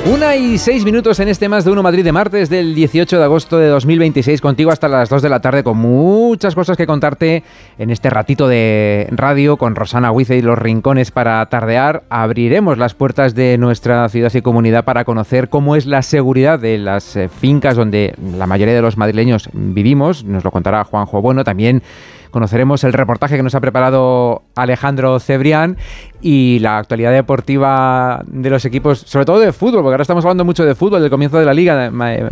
1:06 en este Más de Uno Madrid de martes del 18 de agosto de 2026, contigo hasta las 2 de la tarde con muchas cosas que contarte en este ratito de radio con Rosana Huice y Los Rincones para tardear. Abriremos las puertas de nuestra ciudad y comunidad para conocer cómo es la seguridad de las fincas donde la mayoría de los madrileños vivimos. Nos lo contará Juanjo Bueno. También conoceremos el reportaje que nos ha preparado Alejandro Cebrián y la actualidad deportiva de los equipos, sobre todo de fútbol, porque ahora estamos hablando mucho de fútbol, del comienzo de la Liga